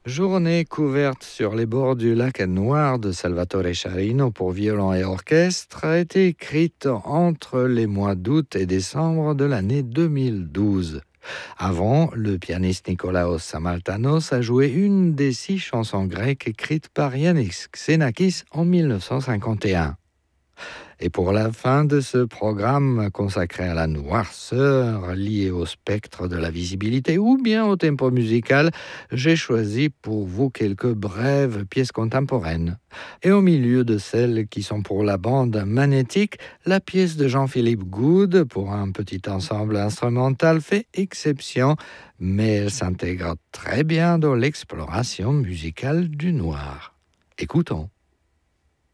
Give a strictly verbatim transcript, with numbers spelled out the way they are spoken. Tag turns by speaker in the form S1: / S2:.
S1: Journée couverte sur les bords du lac Noir de Salvatore Sciarrino pour violon et orchestre a été écrite entre les mois d'août et décembre de l'année deux mille douze. Avant, le pianiste Nikolaos Samaltanos a joué une des six chansons grecques écrites par Yannis Xenakis en mille neuf cent cinquante et un. Et pour la fin de ce programme consacré à la noirceur liée au spectre de la visibilité ou bien au tempo musical, j'ai choisi pour vous quelques brèves pièces contemporaines. Et au milieu de celles qui sont pour la bande magnétique, la pièce de Jean-Philippe Goude pour un petit ensemble instrumental fait exception, mais elle s'intègre très bien dans l'exploration musicale du noir. Écoutons.